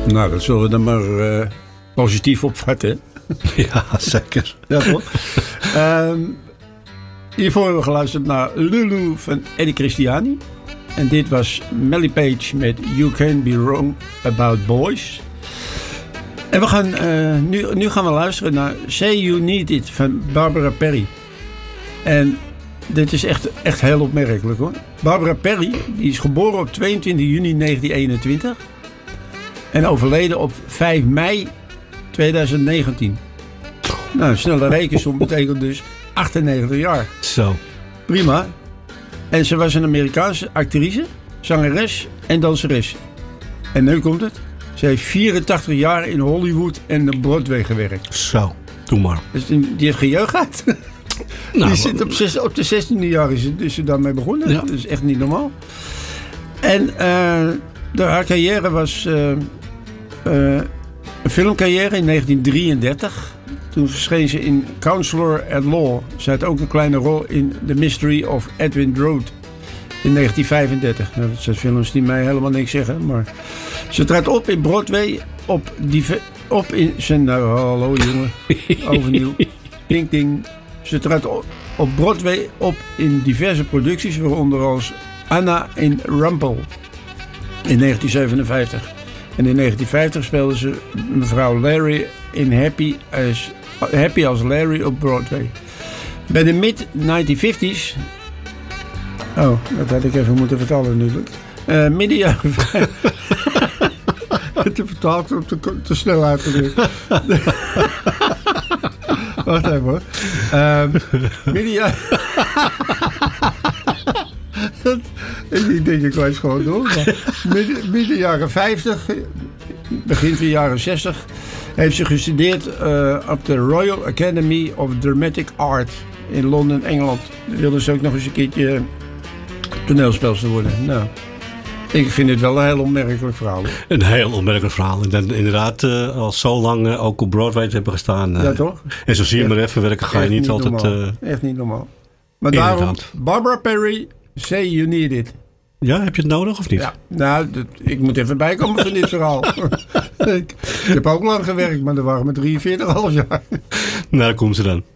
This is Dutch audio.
Nou, dat zullen we dan maar positief opvatten. Ja, zeker. Ja, toch? Hiervoor hebben we geluisterd naar Lulu van Eddie Christiani. En dit was Melly Page met You Can't Be Wrong About Boys. En we gaan, nu gaan we luisteren naar Say You Need It van Barbara Perry. En dit is echt heel opmerkelijk hoor. Barbara Perry die is geboren op 22 juni 1921. En overleden op 5 mei 2019. Nou, snelle rekensom betekent dus 98 jaar. Zo. Prima. En ze was een Amerikaanse actrice, zangeres en danseres. En nu komt het. Ze heeft 84 jaar in Hollywood en de Broadway gewerkt. Zo, doe maar. Dus die heeft geen jeugd gehad. Nou, die zit op de 16e jaar is ze daarmee begonnen. Ja. Dat is echt niet normaal. En haar carrière was een filmcarrière in 1933. Toen verscheen ze in Counselor at Law. Ze had ook een kleine rol in The Mystery of Edwin Drood in 1935. Nou, dat zijn films die mij helemaal niks zeggen. Maar ze trad op in Broadway. Hallo jongen. Overnieuw. Ding ding. Ze trad op Broadway op in diverse producties. Waaronder als Anna in Rumpel in 1957. En in 1950 speelde ze mevrouw Larry in Happy als Larry op Broadway. Bij de mid-1950s... Oh, dat had ik even moeten vertalen natuurlijk. Midden jaren... Te vertaald op te snel uitgedrukt. Wacht even hoor. Midden jaren... Ik denk ik blijf gewoon door. Midden jaren 50, begin van jaren 60... heeft ze gestudeerd op de Royal Academy of Dramatic Art in Londen, Engeland. Daar wilde ze ook nog eens een keertje toneelspeelster worden. Nou, ik vind het wel een heel onmerkelijk verhaal. Een heel onmerkelijk verhaal. En inderdaad, al zo lang ook op Broadway te hebben gestaan. Ja, toch? En zo zie je maar even werken, ga je niet altijd... Echt niet normaal. Maar daarom, Barbara Perry, Say You Need It. Ja, heb je het nodig of niet? Ja, nou, ik moet even bijkomen van dit verhaal. ik heb ook lang gewerkt, maar dat waren maar 43,5 jaar. Nou, daar komt ze dan.